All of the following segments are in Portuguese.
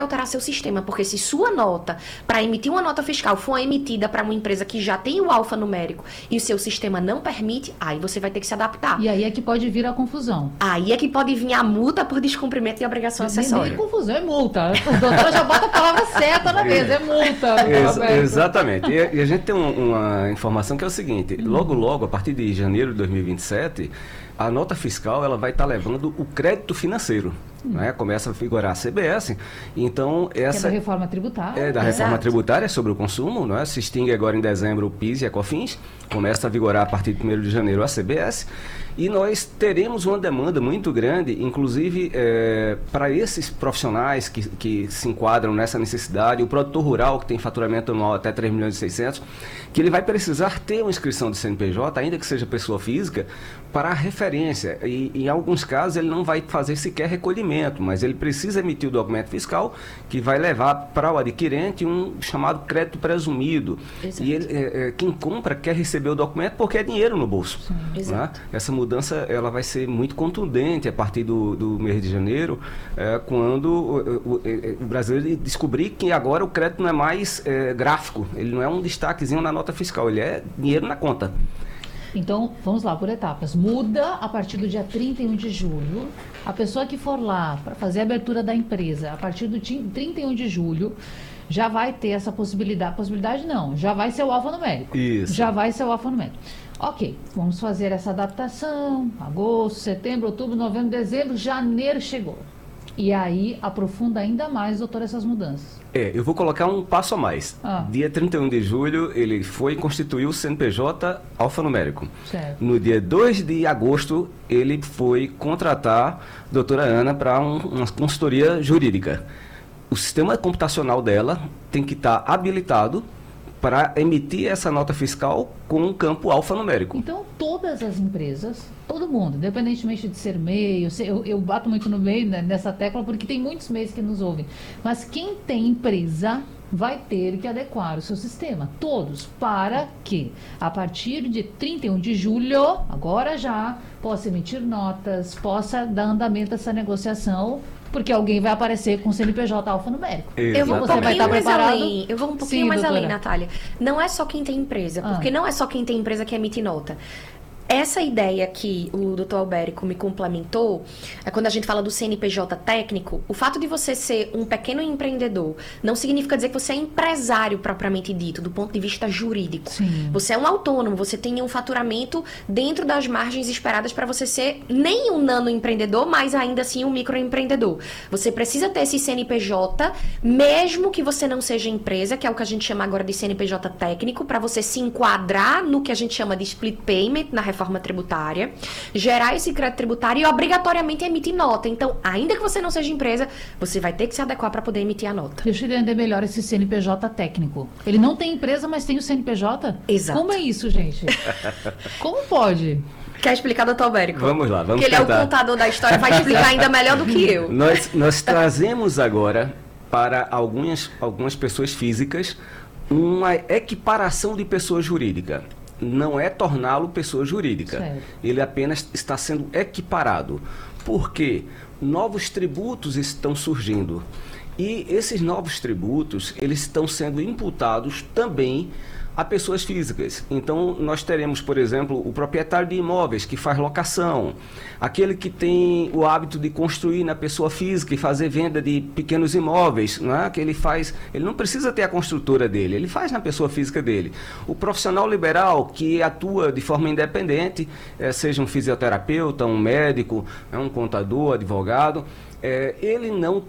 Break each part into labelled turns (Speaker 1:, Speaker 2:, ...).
Speaker 1: alterar seu sistema, porque se sua nota, para emitir uma nota fiscal, for emitida para uma empresa que já tem o alfanumérico e o seu sistema não permite, aí você vai ter que se adaptar.
Speaker 2: E aí é que pode vir a confusão.
Speaker 1: Aí é que pode vir a multa por descumprimento de obrigação acessória.
Speaker 2: Nem confusão, é multa. A doutora já bota a palavra certa na mesa, é multa.
Speaker 3: Exatamente. E a gente tem uma informação que é o seguinte, logo, a partir de janeiro de 2027, a nota fiscal ela vai estar levando o crédito financeiro. Né? Começa a vigorar a CBS, então essa...
Speaker 2: É da reforma tributária.
Speaker 3: É da reforma tributária sobre o consumo, né? Se extingue agora em dezembro o PIS e a COFINS, começa a vigorar a partir de 1º de janeiro a CBS, e nós teremos uma demanda muito grande, inclusive para esses profissionais que se enquadram nessa necessidade, o produtor rural que tem faturamento anual até 3 milhões e 600, que ele vai precisar ter uma inscrição de CNPJ, ainda que seja pessoa física, para referência, e em alguns casos ele não vai fazer sequer recolhimento, mas ele precisa emitir o documento fiscal que vai levar para o adquirente um chamado crédito presumido. Exato. E ele, quem compra quer receber o documento porque é dinheiro no bolso. Né? Essa mudança ela vai ser muito contundente a partir do mês de janeiro, quando o brasileiro descobrir que agora o crédito não é mais gráfico, ele não é um destaquezinho na nota fiscal, ele é dinheiro na conta.
Speaker 2: Então, vamos lá, por etapas. Muda a partir do dia 31 de julho. A pessoa que for lá para fazer a abertura da empresa, a partir do 31 de julho, já vai ter essa possibilidade. Possibilidade não, já vai ser o alfanumérico.
Speaker 3: Isso.
Speaker 2: Já vai ser o alfanumérico. Ok, vamos fazer essa adaptação. Agosto, setembro, outubro, novembro, dezembro, janeiro chegou. E aí, aprofunda ainda mais, doutor, essas mudanças.
Speaker 3: Eu vou colocar um passo a mais. Dia 31 de julho, ele foi constituir o CNPJ alfanumérico.
Speaker 2: Certo.
Speaker 3: No dia 2 de agosto, ele foi contratar a doutora Ana para uma consultoria jurídica. O sistema computacional dela tem que estar habilitado para emitir essa nota fiscal com um campo alfanumérico.
Speaker 2: Então, todas as empresas, todo mundo, independentemente de ser MEI, eu bato muito no MEI, né, nessa tecla, porque tem muitos MEIs que nos ouvem, mas quem tem empresa vai ter que adequar o seu sistema, todos, para que, a partir de 31 de julho, agora já, possa emitir notas, possa dar andamento a essa negociação, porque alguém vai aparecer com o CNPJ alfanumérico.
Speaker 1: Eu vou um pouquinho mais além. Eu vou um pouquinho mais além, Natália. Não é só quem tem empresa, porque não é só quem tem empresa que emite nota. Essa ideia que o Dr. Albérico me complementou, quando a gente fala do CNPJ técnico, o fato de você ser um pequeno empreendedor não significa dizer que você é empresário propriamente dito, do ponto de vista jurídico.
Speaker 2: Sim.
Speaker 1: Você é um autônomo, você tem um faturamento dentro das margens esperadas para você ser nem um nano empreendedor, mas ainda assim um microempreendedor. Você precisa ter esse CNPJ, mesmo que você não seja empresa, que é o que a gente chama agora de CNPJ técnico, para você se enquadrar no que a gente chama de split payment, na reforma tributária, gerar esse crédito tributário e obrigatoriamente emitir nota. Então, ainda que você não seja empresa, você vai ter que se adequar para poder emitir a nota.
Speaker 2: Deixa eu entender melhor esse CNPJ técnico. Ele não tem empresa, mas tem o CNPJ?
Speaker 1: Exato.
Speaker 2: Como é isso, gente? Como pode?
Speaker 1: Quer explicar, doutor Albérico?
Speaker 3: Vamos lá, vamos
Speaker 1: Porque
Speaker 3: tentar.
Speaker 1: ele é o contador da história, vai explicar ainda melhor do que eu.
Speaker 3: Nós trazemos agora para algumas pessoas físicas uma equiparação de pessoa jurídica. Não é torná-lo pessoa jurídica.
Speaker 2: Certo.
Speaker 3: Ele apenas está sendo equiparado. Por quê? Novos tributos estão surgindo. E esses novos tributos, eles estão sendo imputados também a pessoas físicas. Então, nós teremos, por exemplo, o proprietário de imóveis que faz locação, aquele que tem o hábito de construir na pessoa física e fazer venda de pequenos imóveis, né? Que ele não precisa ter a construtora dele, ele faz na pessoa física dele. O profissional liberal que atua de forma independente, seja um fisioterapeuta, um médico, um contador, advogado, ele não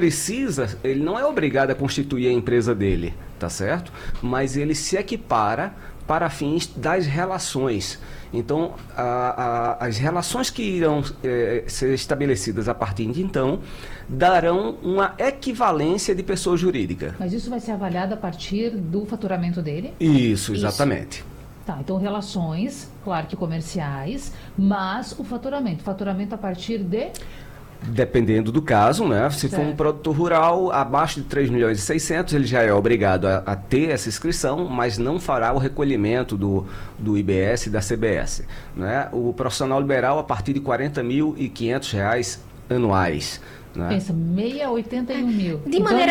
Speaker 3: é obrigado a constituir a empresa dele, tá certo? Mas ele se equipara para fins das relações. Então, as relações que irão ser estabelecidas a partir de então, darão uma equivalência de pessoa jurídica.
Speaker 2: Mas isso vai ser avaliado a partir do faturamento dele?
Speaker 3: Isso, exatamente. Isso.
Speaker 2: Tá, então relações, claro que comerciais, mas o faturamento a partir de...
Speaker 3: Dependendo do caso, né? Se for um produtor rural abaixo de 3 milhões e 600, ele já é obrigado a ter essa inscrição, mas não fará o recolhimento do IBS e da CBS. Né? O profissional liberal a partir de R$ 40.500 anuais. Né?
Speaker 2: Pensa, 81 mil.
Speaker 1: De maneira